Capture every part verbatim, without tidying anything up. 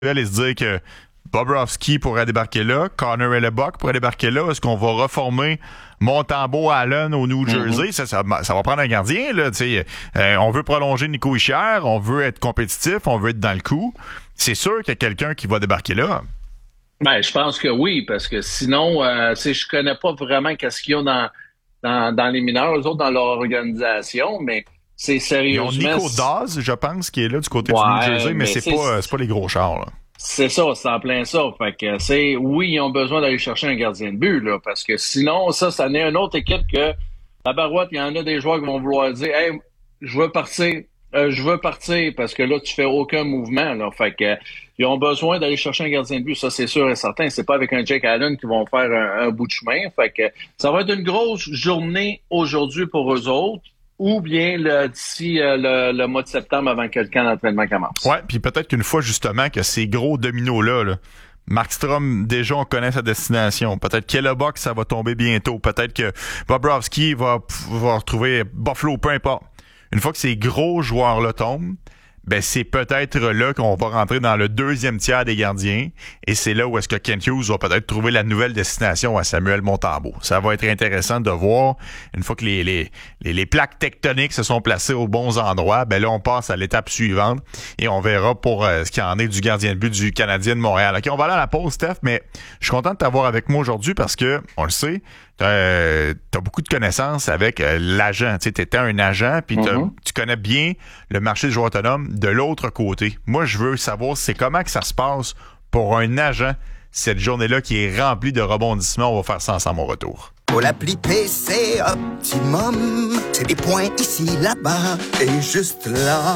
et se dire que Bobrovsky pourrait débarquer là, Connor Hellebuyck pourrait débarquer là. Est-ce qu'on va reformer Montembeault Allen au New Jersey? Mm-hmm. Ça, ça, ça va prendre un gardien, là. Euh, on veut prolonger Nico Hischier, on veut être compétitif, on veut être dans le coup. C'est sûr qu'il y a quelqu'un qui va débarquer là. Ben, je pense que oui, parce que sinon, euh, je connais pas vraiment qu'est-ce qu'il y a dans, dans, dans les mineurs, eux autres, dans leur organisation, mais c'est sérieusement... Ils ont Nico Dawes, je pense, qui est là du côté ouais, du New Jersey, mais, mais c'est, c'est pas, c'est pas les gros chars, là. C'est ça, c'est en plein ça. Fait que c'est, oui, ils ont besoin d'aller chercher un gardien de but, là, parce que sinon, ça, ça n'est une autre équipe que, la barouette, il y en a des joueurs qui vont vouloir dire, hey, je veux partir, euh, je veux partir, parce que là, tu fais aucun mouvement, là. Fait que, ils ont besoin d'aller chercher un gardien de but, ça, c'est sûr et certain. C'est pas avec un Jake Allen qu'ils vont faire un, un bout de chemin. Fait que, ça va être une grosse journée aujourd'hui pour eux autres. Ou bien le, d'ici euh, le, le mois de septembre avant que le camp d'entraînement commence. Ouais, puis peut-être qu'une fois justement que ces gros dominos-là, là, Markstrom, déjà on connaît sa destination. Peut-être qu'Hellebuyck, ça va tomber bientôt. Peut-être que Bobrovsky va, va retrouver Buffalo, peu importe. Une fois que ces gros joueurs-là tombent, ben c'est peut-être là qu'on va rentrer dans le deuxième tiers des gardiens et c'est là où est-ce que Kent Hughes va peut-être trouver la nouvelle destination à Samuel Montembeault. Ça va être intéressant de voir, une fois que les, les, les, les plaques tectoniques se sont placées aux bons endroits, ben là on passe à l'étape suivante et on verra pour euh, ce qu'il en est du gardien de but du Canadien de Montréal. OK, on va aller à la pause, Steph, mais je suis content de t'avoir avec moi aujourd'hui parce que, on le sait, Euh, t'as beaucoup de connaissances avec euh, l'agent. Tu sais, t'étais un agent, puis mm-hmm. tu connais bien le marché du joueur autonome de l'autre côté. Moi, je veux savoir c'est comment que ça se passe pour un agent cette journée-là qui est remplie de rebondissements. On va faire ça ensemble au retour. Pour l'appli P C Optimum, c'est des points ici, là-bas et juste là.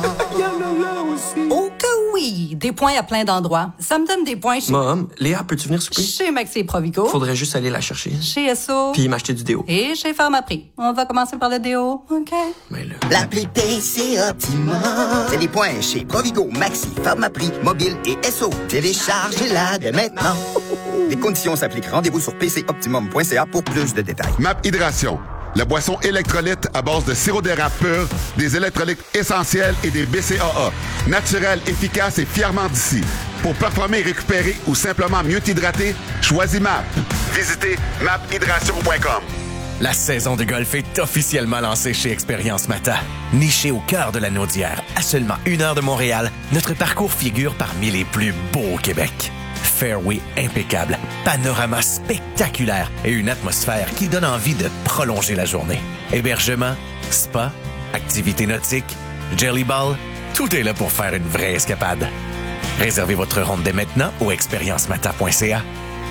Oh que oui! Des points à plein d'endroits. Ça me donne des points chez... Mom, Léa, peux-tu venir souper? Chez Maxi et Provigo. Faudrait juste aller la chercher. Chez S O. Puis m'acheter du déo. Et chez Pharmaprix. On va commencer par le déo, OK? Mais là... L'appli P C Optimum, c'est des points chez Provigo, Maxi, Pharmaprix, Mobile et S O. Téléchargez-la dès maintenant. Les conditions s'appliquent. Rendez-vous sur p c optimum point c a pour plus de détails. Map Hydration, la boisson électrolyte à base de sirop d'érable pur, des électrolytes essentiels et des B C A A. Naturel, efficace et fièrement d'ici. Pour performer et récupérer ou simplement mieux t'hydrater, choisis M A P. Visitez map hydration point com. La saison de golf est officiellement lancée chez Expérience Mata. Niché au cœur de la Naudière, à seulement une heure de Montréal, notre parcours figure parmi les plus beaux au Québec. Fairway impeccable, panorama spectaculaire et une atmosphère qui donne envie de prolonger la journée. Hébergement, spa, activités nautiques, jelly ball, tout est là pour faire une vraie escapade. Réservez votre ronde dès maintenant au expérience mata point c a.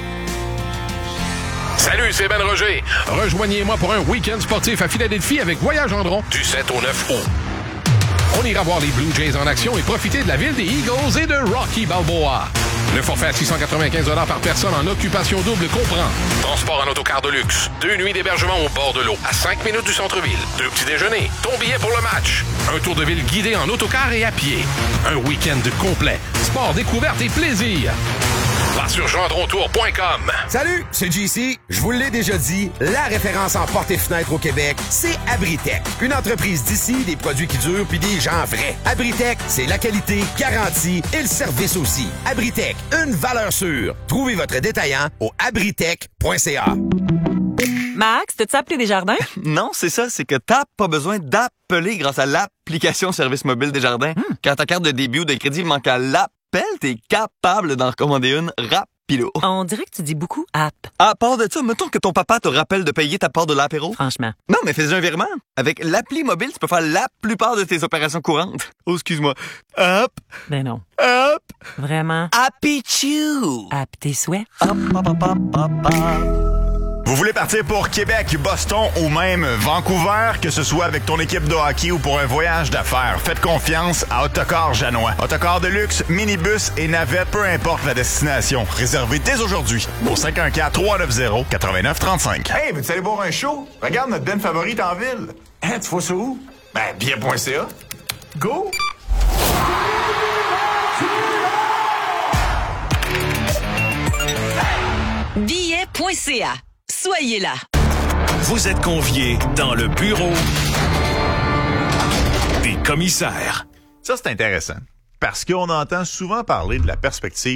Salut, c'est Ben Roger. Rejoignez-moi pour un week-end sportif à Philadelphie avec Voyage Gendron du sept au neuf août. On ira voir les Blue Jays en action et profiter de la ville des Eagles et de Rocky Balboa. Le forfait à six cent quatre-vingt-quinze dollars par personne en occupation double comprend transport en autocar de luxe, deux nuits d'hébergement au bord de l'eau, à cinq minutes du centre-ville, deux petits déjeuners, ton billet pour le match, un tour de ville guidé en autocar et à pied, un week-end complet, sport, découverte et plaisir. Va sur gendron tour point com. Salut, c'est J C. Je vous l'ai déjà dit, la référence en portes et fenêtres au Québec, c'est Abritech. Une entreprise d'ici, des produits qui durent puis des gens vrais. Abritech, c'est la qualité, garantie et le service aussi. Abritech, une valeur sûre. Trouvez votre détaillant au abritech point c a. Max, t'as-tu appelé Desjardins? Non, c'est ça, c'est que t'as pas besoin d'appeler grâce à l'application Service mobile Desjardins. Hmm. Quand ta carte de débit ou de crédit manque à l'appel, t'es capable d'en recommander une rapido. On dirait que tu dis beaucoup app. À part de ça, mettons que ton papa te rappelle de payer ta part de l'apéro. Franchement. Non, mais fais-y un virement. Avec l'appli mobile, tu peux faire la plupart de tes opérations courantes. Oh, excuse-moi. Hop. Ben non. Hop. Vraiment. Happy-choo. App tes souhaits. Hop, hop, hop, hop, hop, hop. Vous voulez partir pour Québec, Boston ou même Vancouver, que ce soit avec ton équipe de hockey ou pour un voyage d'affaires, faites confiance à Autocar Janois. Autocar de luxe, minibus et navette, peu importe la destination. Réservez dès aujourd'hui au cinq un quatre, trois neuf zéro, neuf neuf trois cinq. Hey, veux-tu aller voir un show? Regarde notre band favorite en ville. Hein, tu vois ça où? Ben, billet point c a. Go! billet point c a. Soyez là. Vous êtes conviés dans le bureau des commissaires. Ça, c'est intéressant. parce qu'on entend souvent parler de la perspective